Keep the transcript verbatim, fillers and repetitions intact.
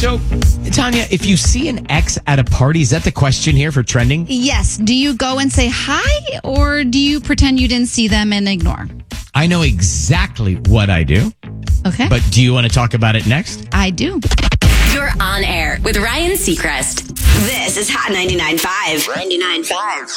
So, Tanya, if you see an ex at a party, is that the question here for trending? Yes. Do you go and say hi, or do you pretend you didn't see them and ignore? I know exactly what I do. Okay. But do you want to talk about it next? I do. You're on air with Ryan Seacrest. This is Hot ninety-nine point five. ninety-nine point five.